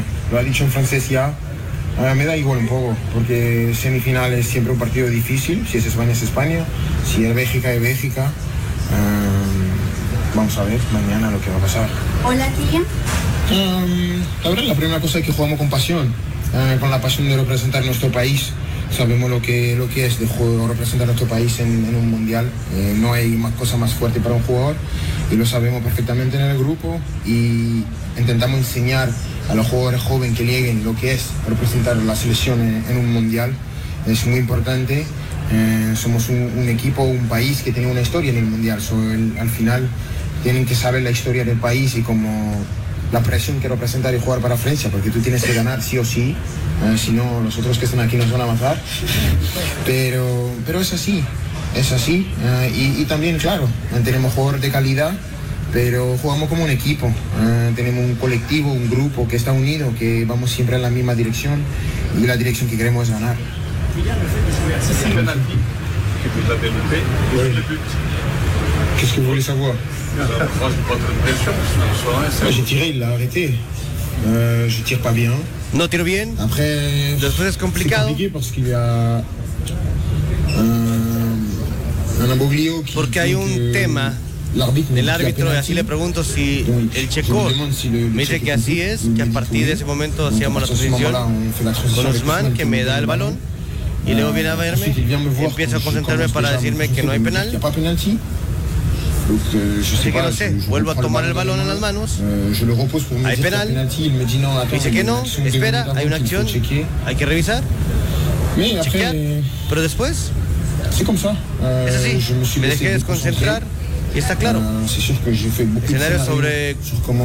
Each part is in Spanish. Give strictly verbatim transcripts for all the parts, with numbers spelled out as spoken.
lo ha dicho en francés ya. Uh, me da igual un poco, porque semifinal es siempre un partido difícil. Si es España es España, si es Bélgica es Bélgica. Uh, vamos a ver mañana lo que va a pasar. Hola, Kylian. Um, la verdad, la primera cosa es que jugamos con pasión, uh, con la pasión de representar nuestro país. Sabemos lo que, lo que es de juego, representar nuestro país en, en un mundial. Eh, no hay más cosa más fuerte para un jugador y lo sabemos perfectamente en el grupo y intentamos enseñar a los jugadores jóvenes que lleguen lo que es representar la selección en, en un mundial. Es muy importante. Eh, somos un, un equipo, un país que tiene una historia en el mundial. So, el, al final tienen que saber la historia del país y como la presión que representar y jugar para Francia, porque tú tienes que ganar sí o sí, eh, si no los otros que están aquí nos van a matar. Pero, pero es así, es así. Eh, y, y también, claro, tenemos jugadores de calidad, pero jugamos como un equipo. Eh, tenemos un colectivo, un grupo que está unido, que vamos siempre en la misma dirección y la dirección que queremos es ganar. Qu'est-ce que vous voulez savoir? J'ai tiré, il l'a arrêté. Euh, je tire pas bien. No tiro bien. Après, después es complicado. C'est compliqué parce qu'il y a un, un imbroglio qui porque hay un que tema del árbitro y así le pregunto si el checo me dice que así es, que a partir de ese momento hacíamos la transición con Ousmane, que me da el balón y luego viene a verme y empiezo a concentrarme para decirme que no hay penal. Así que no sé, vuelvo a tomar el balón en las manos, hay penal, dice que no, espera, hay una acción, hay que revisar, chequear, pero después es así, me dejé desconcentrar y está claro. Escenario sobre...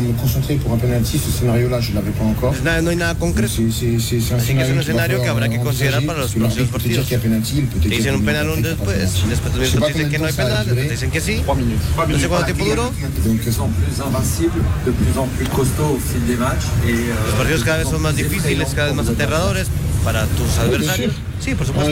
No, no hay nada concreto, así que es un escenario que habrá que considerar para los próximos partidos. Te dicen un penal un después, después te dicen que no hay penal, después te dicen que sí. No sé cuánto tiempo duró. Los partidos cada vez son más difíciles, cada vez más aterradores para tus adversarios. Sí, por supuesto.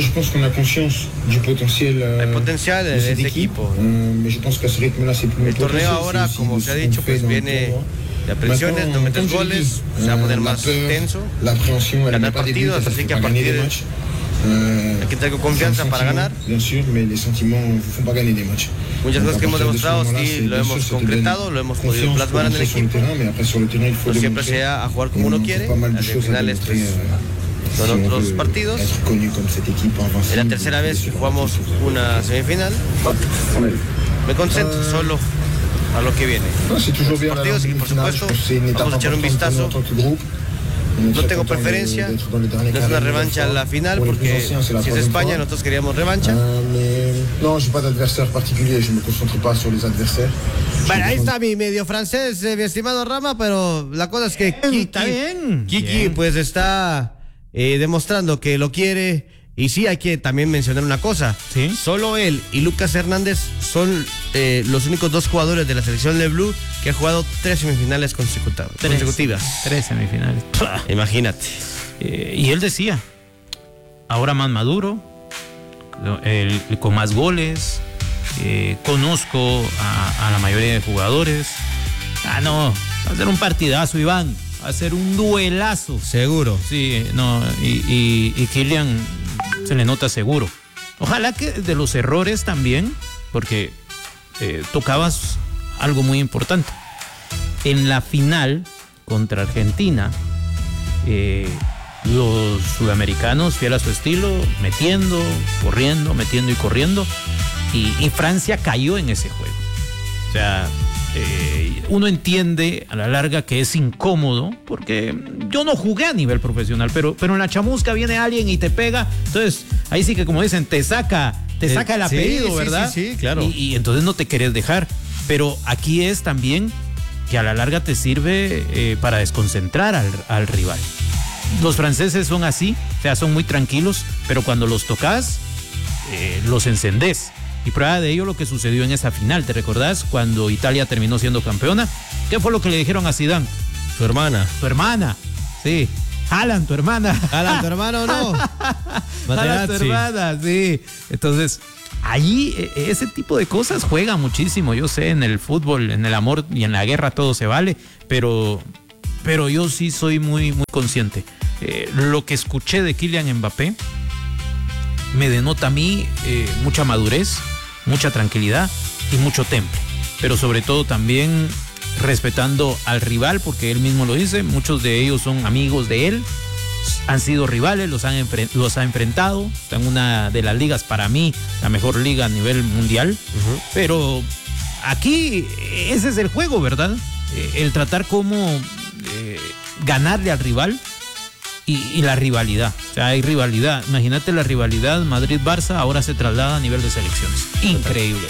Hay potencial en este equipo. El torneo ahora, como se ha dicho, pues viene de aprensiones, no metes goles, se va a poner más tenso, ganar partidos, así que a partir de... Hay que tener confianza para ganar. Muchas cosas que hemos demostrado, sí, lo hemos concretado, lo hemos podido plasmar en el equipo. No siempre se va a jugar como uno quiere, las finales pues, son otros partidos. Es la tercera vez que jugamos una semifinal. Me concentro solo a lo que viene. Los partidos y por supuesto vamos a echar un vistazo. No tengo preferencia, no es una revancha a la final porque si es España nosotros queríamos revancha. No, j'ai pas d'adversaire particulier, je me concentre pas sur les adversaires. Bueno, ahí está mi medio francés, eh, mi estimado Rama, pero la cosa es que Kiki, está bien. Kiki Bien. pues está eh, demostrando que lo quiere. Y sí, hay que también mencionar una cosa. ¿Sí? Solo él y Lucas Hernández son eh, los únicos dos jugadores de la selección de Blue que han jugado tres semifinales consecutivas. Tres, consecutivas. tres semifinales. Imagínate. Eh, y él decía, ahora más maduro, el, el, con más goles, eh, conozco a, a la mayoría de jugadores. Ah, no, va a ser un partidazo, Iván. Va a ser un duelazo. Seguro. Sí, no, y, y, y Kylian se le nota seguro. Ojalá que de los errores también, porque eh, tocabas algo muy importante. En la final contra Argentina, eh, los sudamericanos, fiel a su estilo, metiendo, corriendo, metiendo y corriendo, y, y Francia cayó en ese juego. O sea, eh, uno entiende a la larga que es incómodo, porque yo no jugué a nivel profesional, pero, pero en la chamusca viene alguien y te pega, entonces ahí sí que como dicen, te saca, te saca el apellido, sí, sí, ¿verdad? Sí, sí, claro. Y, y entonces no te querés dejar, pero aquí es también que a la larga te sirve eh, para desconcentrar al, al rival. Los franceses son así, o sea, son muy tranquilos, pero cuando los tocas, eh, los encendés. Y prueba de ello lo que sucedió en esa final, ¿te recordás? Cuando Italia terminó siendo campeona, ¿qué fue lo que le dijeron a Zidane? Tu hermana. Tu hermana, sí. Alan, tu hermana. Alan, tu hermano o no. Alan, tu hermana, sí. Entonces, allí ese tipo de cosas juega muchísimo. Yo sé, en el fútbol, en el amor y en la guerra todo se vale, pero pero yo sí soy muy, muy consciente. Eh, lo que escuché de Kylian Mbappé me denota a mí eh, mucha madurez, mucha tranquilidad y mucho temple, pero sobre todo también respetando al rival, porque él mismo lo dice, muchos de ellos son amigos de él, han sido rivales, los, han enfre- los ha enfrentado, está en una de las ligas, para mí, la mejor liga a nivel mundial, uh-huh. Pero aquí ese es el juego, ¿verdad? Eh, el tratar como eh, ganarle al rival y, y la rivalidad, o sea, hay rivalidad, imagínate la rivalidad Madrid-Barça, ahora se traslada a nivel de selecciones, increíble.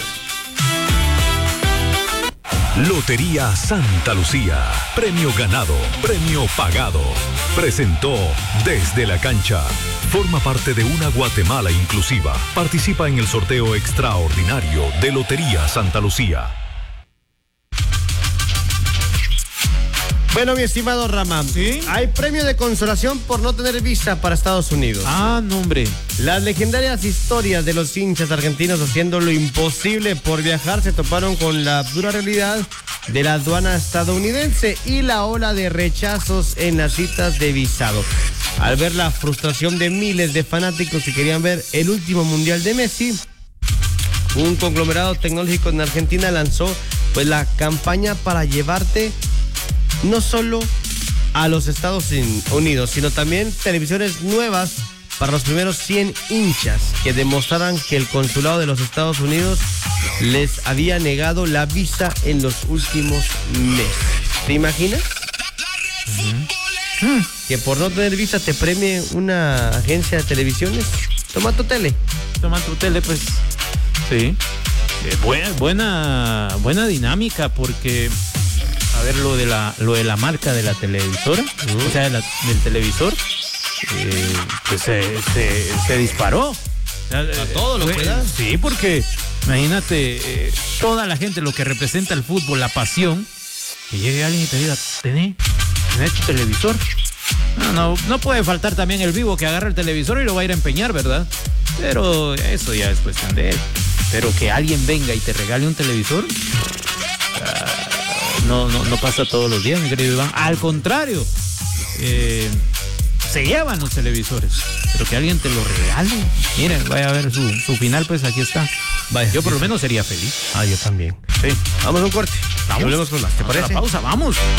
Lotería Santa Lucía, premio ganado, premio pagado. Presentó Desde la Cancha. Forma parte de una Guatemala inclusiva. Participa en el sorteo extraordinario de Lotería Santa Lucía. Bueno, mi estimado Rama, ¿sí? Hay premio de consolación por no tener visa para Estados Unidos. Ah, no, hombre. Las legendarias historias de los hinchas argentinos haciendo lo imposible por viajar se toparon con la dura realidad de la aduana estadounidense y la ola de rechazos en las citas de visado. Al ver la frustración de miles de fanáticos que querían ver el último mundial de Messi, un conglomerado tecnológico en Argentina lanzó pues la campaña para llevarte no solo a los Estados Unidos, sino también televisiones nuevas para los primeros cien hinchas que demostraran que el consulado de los Estados Unidos les había negado la visa en los últimos meses. ¿Te imaginas? Uh-huh. Que por no tener visa te premie una agencia de televisiones. Toma tu tele. Toma tu tele, pues. Sí. Eh, buena, buena, buena dinámica, porque a ver lo de la, lo de la marca de la televisora, uh-huh. O sea, de la, del televisor, eh, pues se, se, se disparó. A todo lo que da. Sí, porque imagínate, eh, toda la gente, lo que representa el fútbol, la pasión, que llegue alguien y te diga, tenés, tenés tu televisor. No, no, no puede faltar también el vivo que agarra el televisor y lo va a ir a empeñar, ¿verdad? Pero eso ya es cuestión de él. Pero que alguien venga y te regale un televisor, uh, no, no, no pasa todos los días, mi querido Iván. Al contrario, eh, se llevan los televisores, pero que alguien te lo regale. Miren, vaya a ver su, su final, pues aquí está. Vaya, yo por lo menos sería feliz. Ah, yo también. Sí. Vamos a un corte. Vamos. Y volvemos con más, ¿te Vamos parece? A la pausa, vamos.